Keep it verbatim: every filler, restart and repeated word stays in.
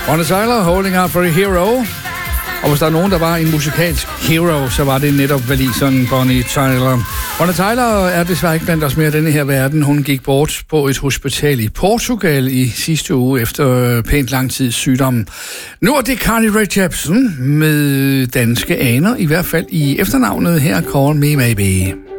Bonnie Tyler, Holding Out for a Hero. Og hvis der er nogen, der var en musikalsk hero, så var det netop valiseren Bonnie Tyler. Bonnie Tyler er desværre ikke blandt os mere i denne her verden. Hun gik bort på et hospital i Portugal i sidste uge efter pænt lang tids sygdom. Nu er det Carly Rae Jepsen med danske aner, i hvert fald i efternavnet her, Call Me Maybe.